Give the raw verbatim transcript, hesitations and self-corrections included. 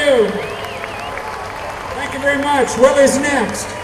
you. Thank you very much. What is next?